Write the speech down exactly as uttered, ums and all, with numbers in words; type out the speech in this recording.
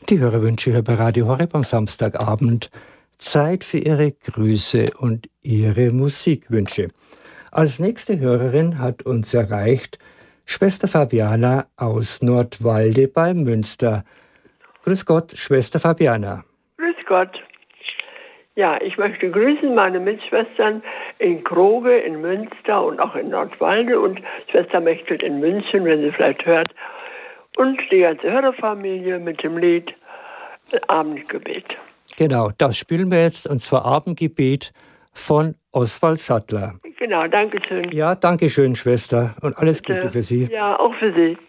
Die Hörerwünsche hier bei Radio Horeb am Samstagabend. Zeit für Ihre Grüße und Ihre Musikwünsche. Als nächste Hörerin hat uns erreicht Schwester Fabiana aus Nordwalde bei Münster. Grüß Gott, Schwester Fabiana. Grüß Gott. Ja, ich möchte grüßen meine Mitschwestern in Kroge, in Münster und auch in Nordwalde und Schwester Mechtelt in München, wenn sie vielleicht hört. Und die ganze Hörerfamilie mit dem Lied Abendgebet. Genau, das spielen wir jetzt, und zwar Abendgebet von Oswald Sattler. Genau, danke schön. Ja, danke schön, Schwester, und alles Bitte. Gute für Sie. Ja, auch für Sie.